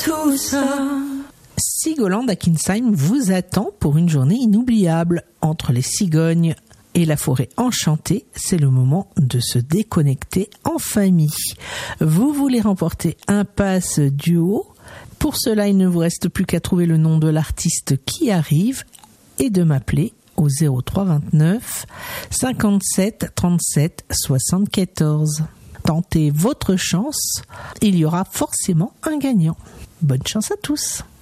tout ça. Sigoland à Kinsheim vous attend pour une journée inoubliable. Entre les cigognes et la forêt enchantée, c'est le moment de se déconnecter en famille. Vous voulez remporter un pass duo. Pour cela, il ne vous reste plus qu'à trouver le nom de l'artiste qui arrive et de m'appeler au 03 29 57 37 74. Tentez votre chance, il y aura forcément un gagnant. Bonne chance à tous.